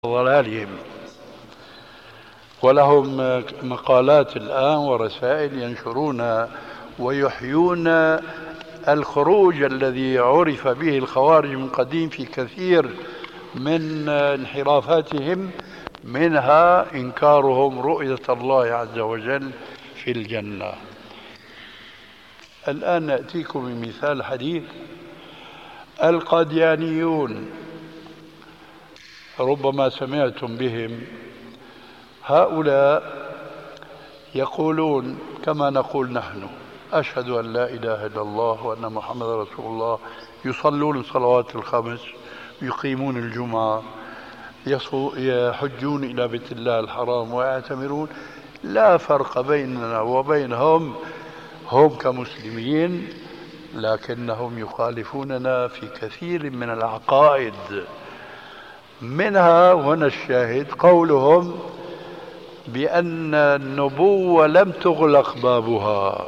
ضلالهم، ولهم مقالات الآن ورسائل ينشرون ويحيون الخروج الذي عرف به الخوارج من قديم في كثير من انحرافاتهم، منها إنكارهم رؤية الله عز وجل في الجنة. الآن نأتيكم بمثال حديث. القاديانيون ربما سمعتم بهم، هؤلاء يقولون كما نقول نحن: أشهد أن لا إله إلا الله وأن محمد رسول الله، يصلون الصلوات الخمس، يقيمون الجمعة، يحجون إلى بيت الله الحرام ويعتمرون. لا فرق بيننا وبينهم، هم كمسلمين، لكنهم يخالفوننا في كثير من العقائد. منها هنا الشاهد قولهم بأن النبوة لم تغلق بابها.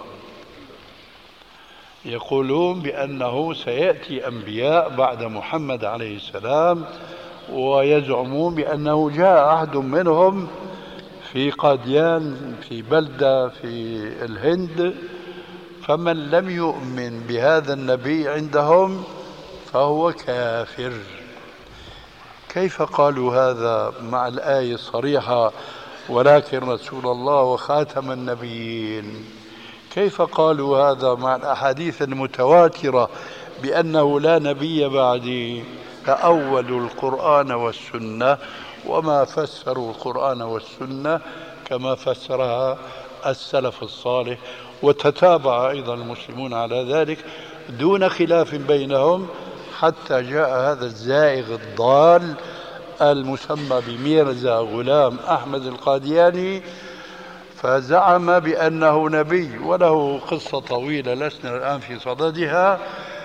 يقولون بأنه سيأتي أنبياء بعد محمد عليه السلام، ويزعمون بأنه جاء أحد منهم في قاديان في بلدة في الهند، فمن لم يؤمن بهذا النبي عندهم فهو كافر. كيف قالوا هذا مع الآية الصريحة ولكن رسول الله وخاتم النبيين؟ كيف قالوا هذا مع الأحاديث المتواترة بأنه لا نبي بعدي؟ تأولوا القرآن والسنة وما فسروا القرآن والسنة كما فسرها السلف الصالح، وتتابع أيضا المسلمون على ذلك دون خلاف بينهم، حتى جاء هذا الزائغ الضال المسمى بميرزا غلام أحمد القادياني، فزعم بأنه نبي، وله قصة طويلة لسنا الآن في صددها.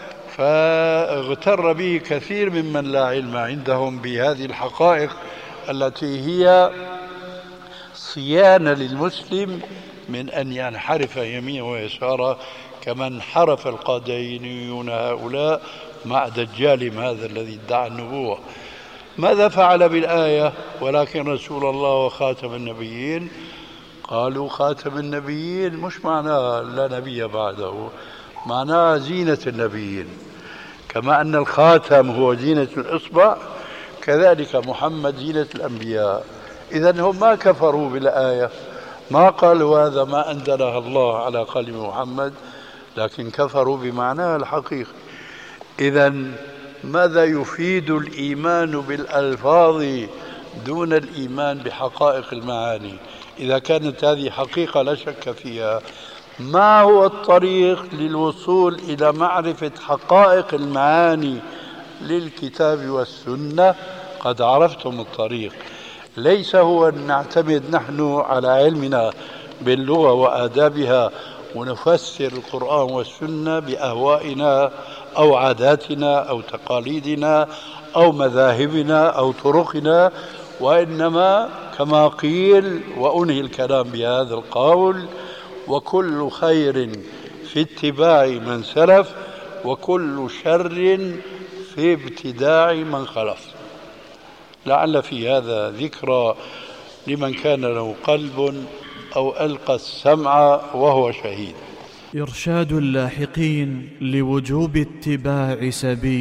فاغتر به كثير ممن لا علم عندهم بهذه الحقائق التي هي صيانة للمسلم من أن ينحرف يمينا ويسارا كما انحرف القاديانيون هؤلاء مع دجالهم هذا الذي ادعى النبوة. ماذا فعل بالآية ولكن رسول الله وخاتم النبيين؟ قالوا خاتم النبيين مش معناه لا نبي بعده، معناه زينة النبيين، كما أن الخاتم هو زينة الإصبع كذلك محمد زينة الأنبياء. إذن هم ما كفروا بالآية، ما قالوا هذا ما أنزلها الله على قلب محمد، لكن كفروا بمعناها الحقيقي. إذن ماذا يفيد الإيمان بالألفاظ دون الإيمان بحقائق المعاني؟ إذا كانت هذه حقيقة لا شك فيها، ما هو الطريق للوصول إلى معرفة حقائق المعاني للكتاب والسنة؟ قد عرفتم الطريق. ليس هو أن نعتمد نحن على علمنا باللغة وآدابها ونفسر القرآن والسنة بأهوائنا أو عاداتنا أو تقاليدنا أو مذاهبنا أو طرقنا، وإنما كما قيل، وأنهي الكلام بهذا القول: وكل خير في اتباع من سلف وكل شر في ابتداع من خلف. لعل في هذا ذكرى لمن كان له قلب أو ألقى السمع وهو شهيد. إرشاد اللاحقين لوجوب اتباع سبيل